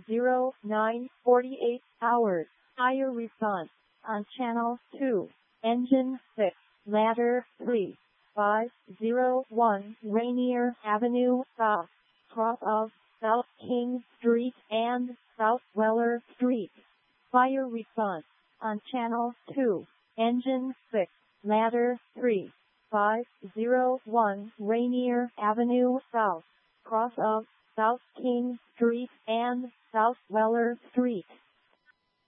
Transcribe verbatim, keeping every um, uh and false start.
zero nine forty-eight hours. Fire response on channel two. Engine six, ladder three, five zero one Rainier Avenue South, cross of South King Street and South Weller Street. Fire response on channel two. Engine six, ladder three, five zero one Rainier Avenue South, cross of South King Street and South Weller Street.